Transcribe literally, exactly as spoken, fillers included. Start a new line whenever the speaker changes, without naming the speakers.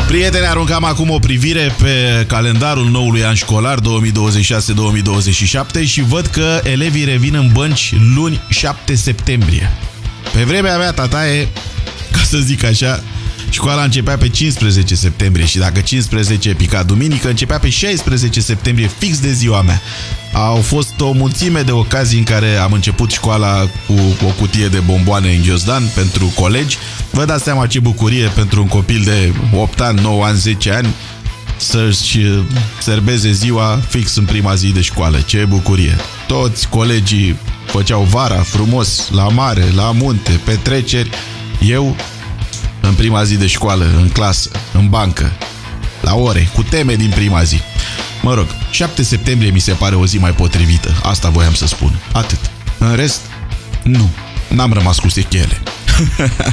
Prieteni, aruncam acum o privire pe calendarul noului an școlar două mii douăzeci și șase două mii douăzeci și șapte și văd că elevii revin în bănci luni șapte septembrie. Pe vremea mea, tataie, ca să zic așa, școala începea pe cincisprezece septembrie și dacă cincisprezece pica duminică, începea pe șaisprezece septembrie, fix de ziua mea. Au fost o mulțime de ocazii în care am început școala cu o cutie de bomboane în ghiozdan pentru colegi. Vă dați seama ce bucurie pentru un copil de opt ani, nouă ani, zece ani să-și serbeze ziua fix în prima zi de școală. Ce bucurie! Toți colegii făceau vara frumos, la mare, la munte, petreceri. Eu, în prima zi de școală, în clasă, în bancă, la ore, cu teme din prima zi. Mă rog, șapte septembrie mi se pare o zi mai potrivită. Asta voiam să spun. Atât. În rest, nu. N-am rămas cu sechele.